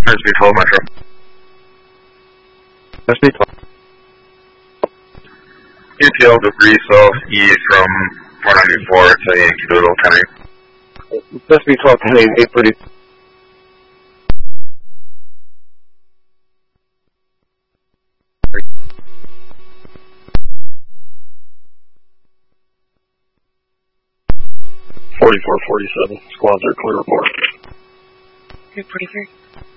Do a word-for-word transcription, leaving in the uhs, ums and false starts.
S B twelve Metro. S B twelve. U T L debris southeast from four ninety-four to Yankee Doodle ten eight. S B twelve ten eight, eight pretty. forty-four forty-seven, squads are clear report. eight forty-three.